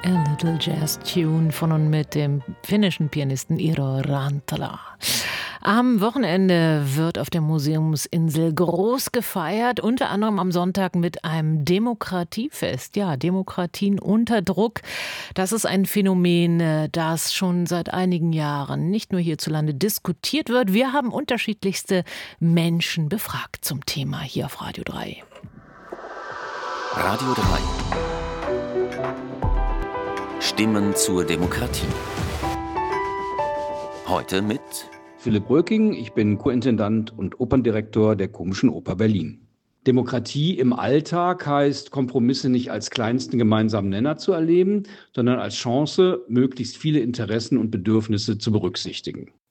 A Little Jazz Tune von und mit dem finnischen Pianisten Iiro Rantala. Am Wochenende wird auf der Museumsinsel groß gefeiert, unter anderem am Sonntag mit einem Demokratiefest. Ja, Demokratien unter Druck. Das ist ein Phänomen, das schon seit einigen Jahren nicht nur hierzulande diskutiert wird. Wir haben unterschiedlichste Menschen befragt zum Thema hier auf Radio 3. Radio 3. Stimmen zur Demokratie. Heute mit Philipp Röking, ich bin Co-Intendant und Operndirektor der Komischen Oper Berlin. Demokratie im Alltag heißt, Kompromisse nicht als kleinsten gemeinsamen Nenner zu erleben, sondern als Chance, möglichst viele Interessen und Bedürfnisse zu berücksichtigen.